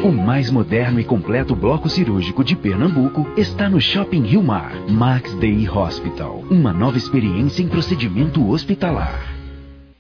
O mais moderno e completo bloco cirúrgico de Pernambuco está no Shopping Rio Mar. Max Day Hospital. Uma nova experiência em procedimento hospitalar.